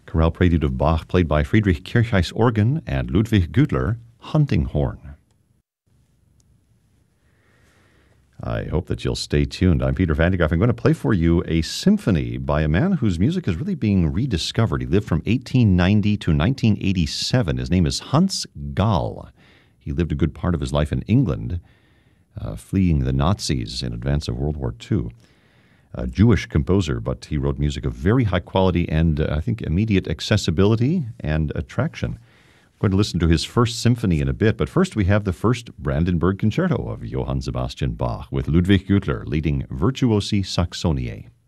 Chorale Prelude of Bach, played by Friedrich Kirchheis organ and Ludwig Gütler hunting horn. I hope that you'll stay tuned. I'm Peter Van de Graaff. I'm going to play for you a symphony by a man whose music is really being rediscovered. He lived from 1890 to 1987. His name is Hans Gall. He lived a good part of his life in England, fleeing the Nazis in advance of World War II. A Jewish composer, but he wrote music of very high quality and I think immediate accessibility and attraction. We're going to listen to his first symphony in a bit, but first we have the first Brandenburg Concerto of Johann Sebastian Bach with Ludwig Gütler leading Virtuosi Saxoniae.